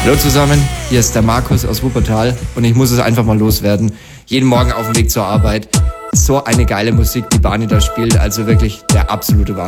Hallo zusammen, hier ist der Markus aus Wuppertal und ich muss es einfach mal loswerden. Jeden Morgen auf dem Weg zur Arbeit. So eine geile Musik, die Barney da spielt, also wirklich der absolute Wahnsinn.